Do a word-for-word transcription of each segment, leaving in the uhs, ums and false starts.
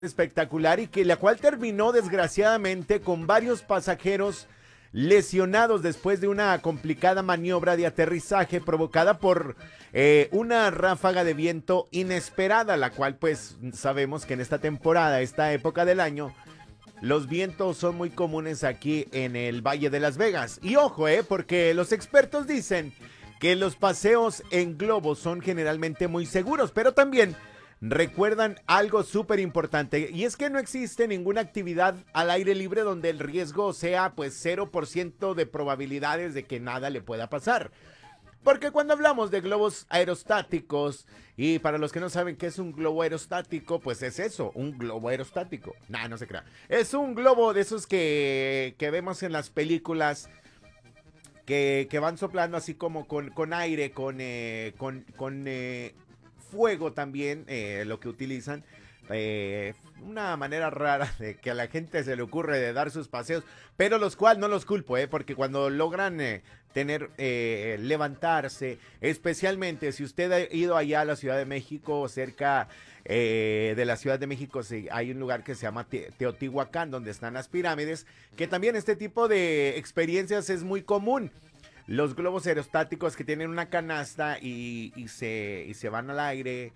espectacular y que la cual terminó desgraciadamente con varios pasajeros lesionados después de una complicada maniobra de aterrizaje provocada por eh, una ráfaga de viento inesperada, la cual pues sabemos que en esta temporada, esta época del año, los vientos son muy comunes aquí en el Valle de Las Vegas. Y ojo, eh, porque los expertos dicen que los paseos en globo son generalmente muy seguros, pero también recuerdan algo súper importante, y es que no existe ninguna actividad al aire libre donde el riesgo sea pues cero por ciento de probabilidades de que nada le pueda pasar. Porque cuando hablamos de globos aerostáticos, y para los que no saben qué es un globo aerostático, pues es eso, un globo aerostático. Nah, no se crea. Es un globo de esos que, que vemos en las películas que, que van soplando así como con, con aire, con, eh, con, con eh, fuego también, eh, lo que utilizan. Eh, una manera rara de que a la gente se le ocurre de dar sus paseos, pero los cuales no los culpo, eh, porque cuando logran eh, tener, eh, levantarse, especialmente si usted ha ido allá a la Ciudad de México, cerca eh, de la Ciudad de México, sí, hay un lugar que se llama Te Teotihuacán, donde están las pirámides, que también este tipo de experiencias es muy común. Los globos aerostáticos que tienen una canasta y, y, se, y se van al aire.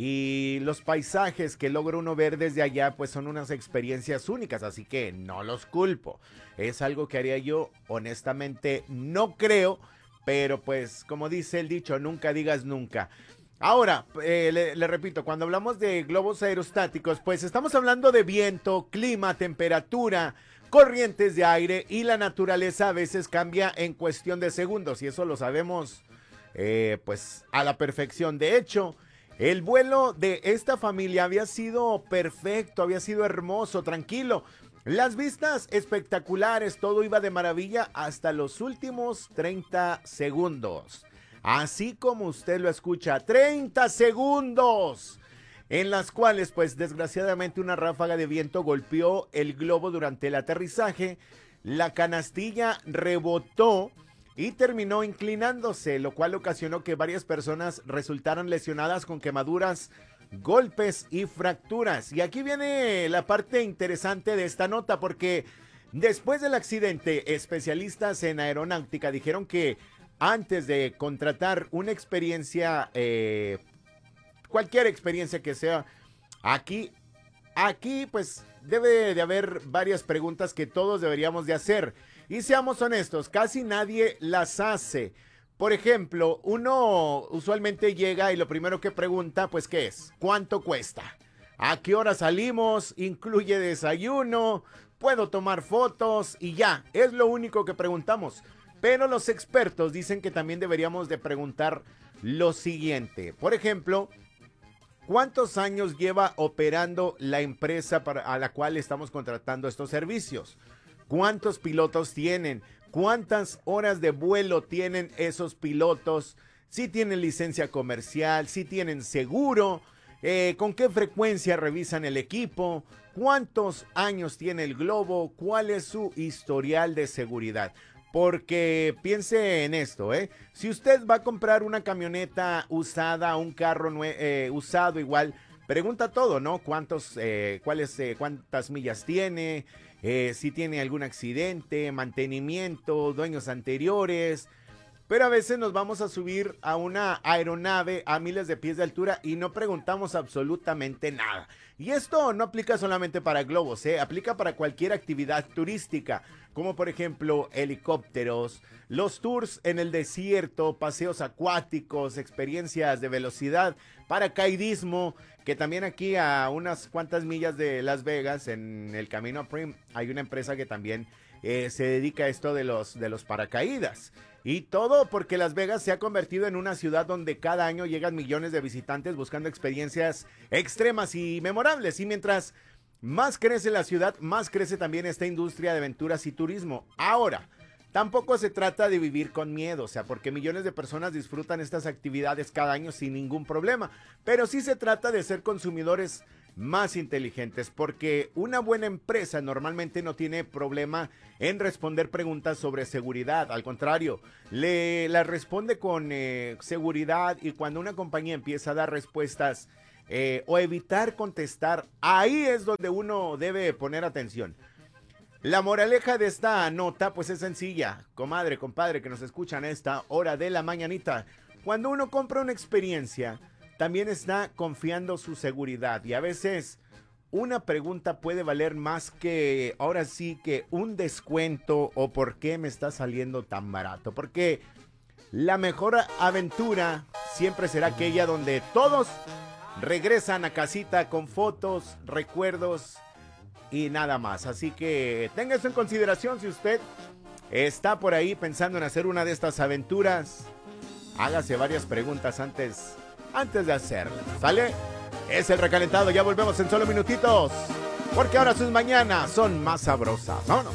Y los paisajes que logra uno ver desde allá, pues son unas experiencias únicas, así que no los culpo. Es algo que haría yo, honestamente, no creo, pero pues como dice el dicho, nunca digas nunca. Ahora, eh, le, le repito, cuando hablamos de globos aerostáticos, pues estamos hablando de viento, clima, temperatura, corrientes de aire, y la naturaleza a veces cambia en cuestión de segundos, y eso lo sabemos eh, pues a la perfección. De hecho, el vuelo de esta familia había sido perfecto, había sido hermoso, tranquilo. Las vistas espectaculares, todo iba de maravilla hasta los últimos treinta segundos. Así como usted lo escucha, treinta segundos. En las cuales, pues desgraciadamente, una ráfaga de viento golpeó el globo durante el aterrizaje. La canastilla rebotó y terminó inclinándose, lo cual ocasionó que varias personas resultaran lesionadas con quemaduras, golpes y fracturas. Y aquí viene la parte interesante de esta nota, porque después del accidente, especialistas en aeronáutica dijeron que antes de contratar una experiencia, eh, cualquier experiencia que sea, aquí, aquí pues debe de haber varias preguntas que todos deberíamos de hacer. Y seamos honestos, casi nadie las hace. Por ejemplo, uno usualmente llega y lo primero que pregunta, pues, ¿qué es? ¿Cuánto cuesta? ¿A qué hora salimos? ¿Incluye desayuno? ¿Puedo tomar fotos? Y ya, es lo único que preguntamos. Pero los expertos dicen que también deberíamos de preguntar lo siguiente. Por ejemplo, ¿cuántos años lleva operando la empresa para, a la cual estamos contratando estos servicios? ¿Cuántos pilotos tienen? ¿Cuántas horas de vuelo tienen esos pilotos? ¿Si tienen licencia comercial? ¿Si tienen seguro? Eh, ¿Con qué frecuencia revisan el equipo? ¿Cuántos años tiene el globo? ¿Cuál es su historial de seguridad? Porque piense en esto, ¿eh? Si usted va a comprar una camioneta usada, un carro eh, usado igual, pregunta todo, ¿no? ¿Cuántos, eh, cuáles, eh, cuántas millas tiene? Eh, si tiene algún accidente, mantenimiento, dueños anteriores. Pero a veces nos vamos a subir a una aeronave a miles de pies de altura y no preguntamos absolutamente nada. Y esto no aplica solamente para globos, ¿eh? Aplica para cualquier actividad turística, como por ejemplo helicópteros, los tours en el desierto, paseos acuáticos, experiencias de velocidad, paracaidismo, que también aquí a unas cuantas millas de Las Vegas, en el camino a Prim, hay una empresa que también eh, se dedica a esto de los, de los paracaídas. Y todo porque Las Vegas se ha convertido en una ciudad donde cada año llegan millones de visitantes buscando experiencias extremas y memorables. Y mientras más crece la ciudad, más crece también esta industria de aventuras y turismo. Ahora, tampoco se trata de vivir con miedo, o sea, porque millones de personas disfrutan estas actividades cada año sin ningún problema. Pero sí se trata de ser consumidores más inteligentes, porque una buena empresa normalmente no tiene problema en responder preguntas sobre seguridad. Al contrario, le la responde con eh, seguridad, y cuando una compañía empieza a dar respuestas eh, o evitar contestar. Ahí es donde uno debe poner atención. La moraleja de esta nota pues es sencilla, comadre, compadre que nos escuchan a esta hora de la mañanita. Cuando uno compra una experiencia, también está confiando su seguridad y a veces una pregunta puede valer más que, ahora sí, que un descuento o por qué me está saliendo tan barato. Porque la mejor aventura siempre será aquella donde todos regresan a casita con fotos, recuerdos y nada más. Así que tenga eso en consideración si usted está por ahí pensando en hacer una de estas aventuras. Hágase varias preguntas antes, antes de hacerlo. ¿Sale? Es el recalentado. Ya volvemos en solo minutitos. Porque ahora sus mañanas son más sabrosas. Vámonos.